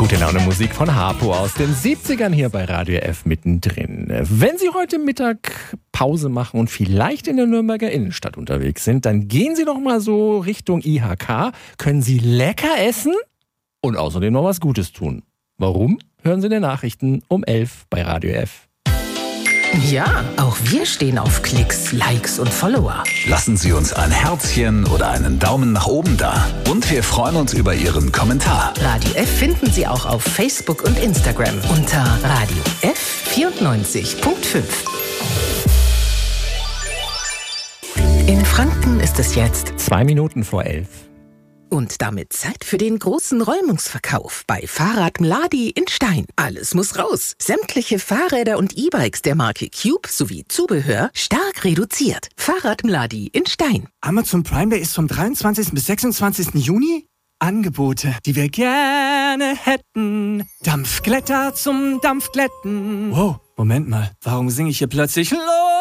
Gute Laune Musik von Harpo aus den 70ern hier bei Radio F mittendrin. Wenn Sie heute Mittag Pause machen und vielleicht in der Nürnberger Innenstadt unterwegs sind, dann gehen Sie doch mal so Richtung IHK. Können Sie lecker essen und außerdem noch was Gutes tun. Warum? Hören Sie in den Nachrichten um 11 bei Radio F. Ja, auch wir stehen auf Klicks, Likes und Follower. Lassen Sie uns ein Herzchen oder einen Daumen nach oben da. Und wir freuen uns über Ihren Kommentar. Radio F finden Sie auch auf Facebook und Instagram unter Radio F 94.5. In Franken ist es jetzt 2 Minuten vor 11. und damit Zeit für den großen Räumungsverkauf bei Fahrrad Mladi in Stein. Alles muss raus. Sämtliche Fahrräder und E-Bikes der Marke Cube sowie Zubehör stark reduziert. Fahrrad Mladi in Stein. Amazon Prime Day ist vom 23. bis 26. Juni. Angebote, die wir gerne hätten. Dampfglätter zum Dampfglätten. Wow, Moment mal, warum singe ich hier plötzlich los?